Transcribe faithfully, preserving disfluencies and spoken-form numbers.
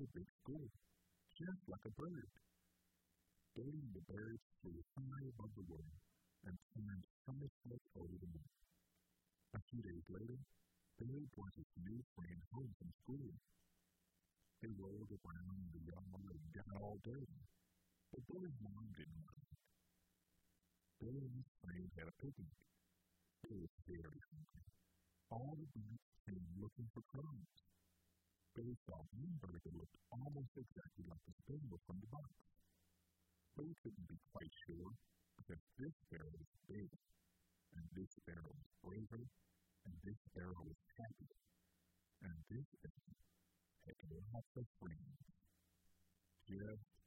the big school, just like a bird. Billy the bird flew high above the world and climbed somersaults over the moon. A few days later, Billy brought his new friend home from school. They rolled around in the yard and got all dirty, but Billy's mom didn't mind. Billy and his friend had a picnic. They were very hungry. All the birds came looking for crumbs. Billy saw one bird that looked almost exactly like the sparrow from the box. Billy couldn't be quite sure because this sparrow was big, and this sparrow was braver, and this sparrow was happier, and this sparrow had lots of friends, just